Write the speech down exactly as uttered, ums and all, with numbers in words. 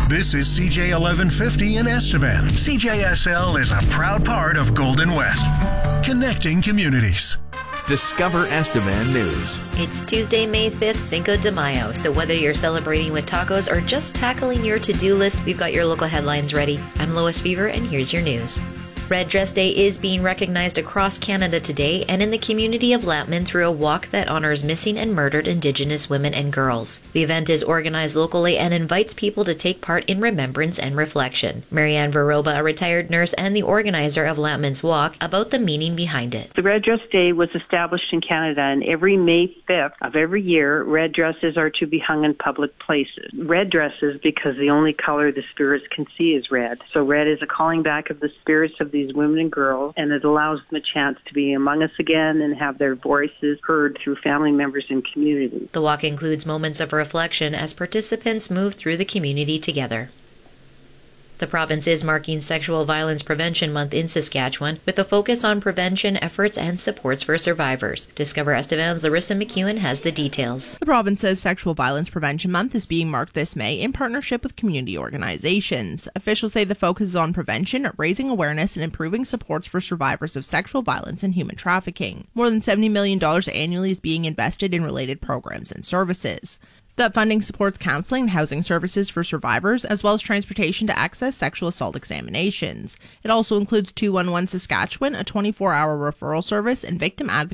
This is C J eleven fifty in Estevan. C J S L is a proud part of Golden West, connecting communities. Discover Estevan News. It's Tuesday, May fifth, Cinco de Mayo, so whether you're celebrating with tacos or just tackling your to-do list, we've got your local headlines ready. I'm Lois Fever, and here's your news. Red Dress Day is being recognized across Canada today and in the community of Lampman through a walk that honors missing and murdered Indigenous women and girls. The event is organized locally and invites people to take part in remembrance and reflection. Marianne Veroba, a retired nurse and the organizer of Lampman's walk, about the meaning behind it. The Red Dress Day was established in Canada, and every May fifth of every year, red dresses are to be hung in public places. Red dresses because the only color the spirits can see is red. So red is a calling back of the spirits of the these women and girls, and it allows them a chance to be among us again and have their voices heard through family members and community. The walk includes moments of reflection as participants move through the community together. The province is marking Sexual Violence Prevention Month in Saskatchewan with a focus on prevention efforts and supports for survivors. Discover Estevan's Larissa McEwen has the details. The province's Sexual Violence Prevention Month is being marked this May in partnership with community organizations. Officials say the focus is on prevention, raising awareness, and improving supports for survivors of sexual violence and human trafficking. More than seventy million dollars annually is being invested in related programs and services. That funding supports counseling and housing services for survivors, as well as transportation to access sexual assault examinations. It also includes two one one Saskatchewan, a twenty-four hour referral service, and victim advocacy